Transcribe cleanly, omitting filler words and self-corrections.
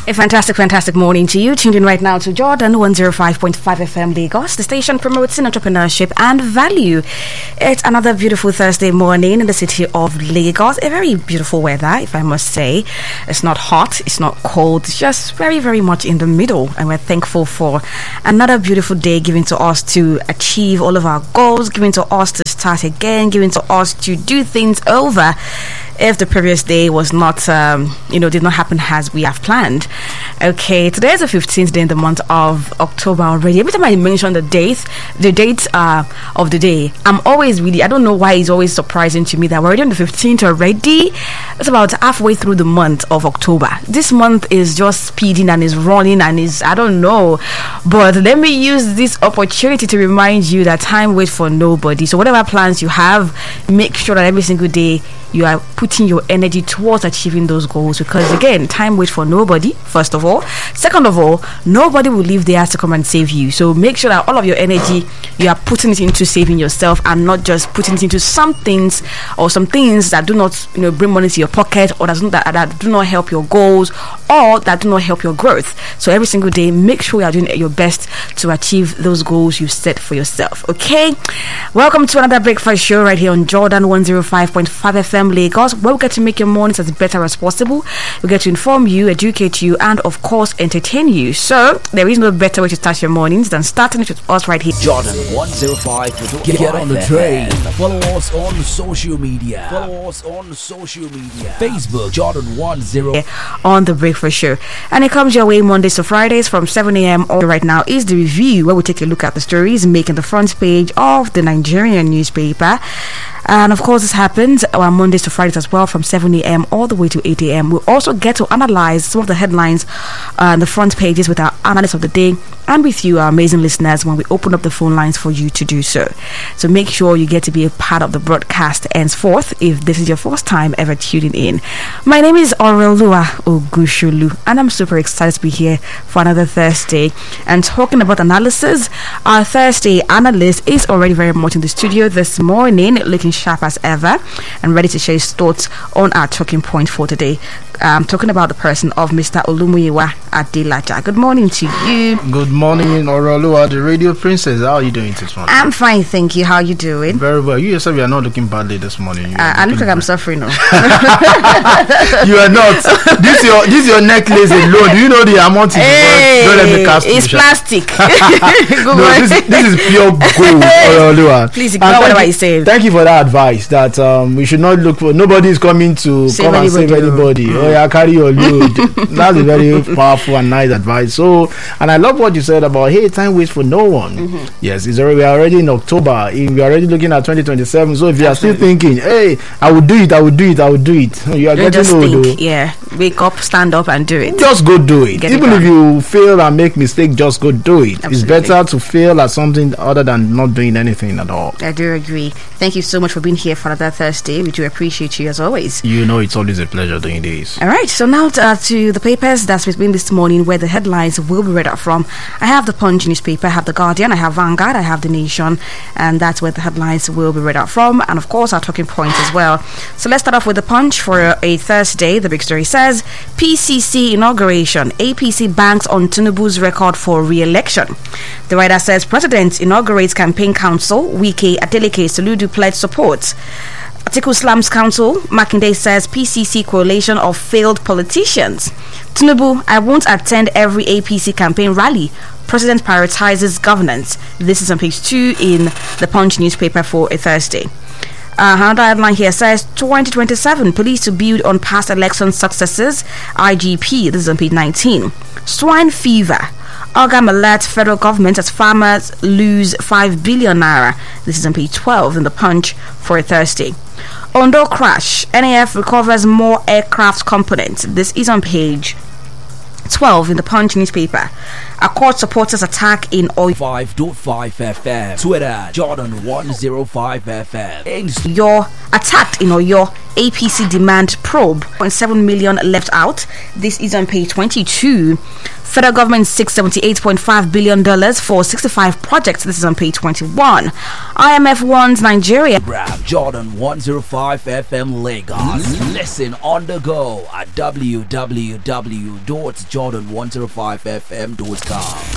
A fantastic morning to you. Tuned in right now to Jordan 105.5 FM Lagos. The station promotes entrepreneurship and value. It's another beautiful Thursday morning in the city of Lagos. A very beautiful weather, if I must say. It's not hot, it's not cold, it's just very much in the middle. And we're thankful for another beautiful day given to us to achieve all of our goals, given to us to start again, given to us to do things over if the previous day was not, did not happen as we have planned. Okay, today is the 15th day in the month of October already. Every time I mention the date of the day, I'm always I don't know why it's always surprising to me that we're already on the 15th already. It's about halfway through the month of October. This month is just speeding and is running and is, I don't know. But let me use this opportunity to remind you that time waits for nobody. So whatever plans you have, make sure that every single day you are putting your energy towards achieving those goals, because again, time waits for nobody, first of all. Second of all, nobody will leave there to come and save you. So make sure that all of your energy, you are putting it into saving yourself and not just putting it into some things that do not bring money to your pocket, or that do not help your goals, or that do not help your growth. So every single day, make sure you are doing your best to achieve those goals you set for yourself. Okay, welcome to another breakfast show right here on Jordan 105.5 FM Lagos, where we get to make your mornings as better as possible. We get to inform you, educate you, and of course entertain you. So there is no better way to start your mornings than starting it with us right here. Jordan 105. Get on the train. Follow us on social media. Facebook Jordan 10 on the breakfast show, and it comes your way Mondays to Fridays from 7 a.m. Right now is the review, where we take a look at the stories making the front page of the Nigerian newspaper. And of course, this happens on Mondays to Fridays as well, from 7 a.m. all the way to 8 a.m. We'll also get to analyze some of the headlines on the front pages with our analyst of the day, and with you, our amazing listeners, when we open up the phone lines for you to do so. So make sure you get to be a part of the broadcast henceforth if this is your first time ever tuning in. My name is Orelua Ogushulu, and I'm super excited to be here for another Thursday. And talking about analysis, our Thursday analyst is already very much in the studio this morning, looking sharp as ever and ready to share his thoughts on our talking point for today. I'm talking about the person of Mr. Olumuyiwa Adelaja. Good morning to you. Good morning, Orolua, the radio princess. How are you doing this morning? I'm fine, thank you. How are you doing? Very well. You yourself, you are not looking badly this morning. I look like I'm suffering now. You are not. This your necklace alone. Do you know the amount is worth? Don't let me cast it's plastic. This is pure gold, Orolua. Please ignore whatever you say. Thank you for that advice that we should not look for. Nobody is coming to come and save anybody. Oh yeah, carry your load. That's a very powerful and nice advice. So, and I love what you said about, hey, time waits for no one. Mm-hmm. Yes, we are already in October. We are already looking at 2027. So if you are still thinking, hey, I will do it, you are getting old. Yeah, wake up, stand up, and do it. Just go do it. Even if you fail and make mistake, just go do it. Absolutely. It's better to fail at something other than not doing anything at all. I do agree. Thank you so much for being here for another Thursday. We do appreciate you as always. You know, it's always a pleasure doing this. All right, so now to the papers that's been this morning, where the headlines will be read out from. I have the Punch newspaper, I have the Guardian, I have Vanguard, I have the Nation, and that's where the headlines will be read out from, and of course our talking points as well. So let's start off with the Punch for a Thursday. The big story says PCC inauguration, APC banks on Tinubu's record for re-election. The writer says President inaugurates campaign council, Wike, Adeleke, Soludo pledge support. Atiku slams council. Makinde says PCC coalition of failed politicians. Tinubu, I won't attend every APC campaign rally. President prioritizes governance. This is on page 2 in the Punch newspaper for a Thursday. Another headline here says 2027 police to build on past election successes. IGP. This is on page 19. Swine fever. Ogam alerts federal government as farmers lose 5 billion naira. This is on page 12 in the Punch for a Thursday. Ondo crash. NAF recovers more aircraft components. This is on page 12 in the Punch newspaper. A court supporters attack in Oyo 5.5 FM. Twitter Jordan 105 FM. You're attacked in Oyo. APC demand probe. 0.7 million left out. This is on page 22. Federal government $678.5 billion for 65 projects. This is on page 21. IMF warns Nigeria. Grab Jordan 105 FM Lagos. Listen on the go at www.jordan105fm. Jordan105fm.com.